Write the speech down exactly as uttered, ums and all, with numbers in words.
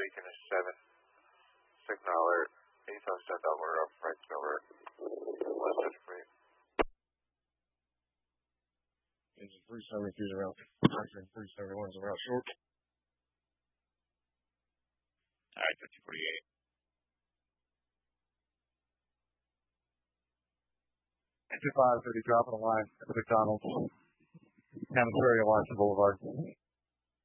Beacon is seven. Signal alert. Anytime send out, we're up right over. West of free. Engine three seventy-two is around. Engine three seventy-one is around short. Alright, fifty forty-eight. fifty-five thirty dropping the line at the McDonald's. Hammond Prairie, Washington Boulevard.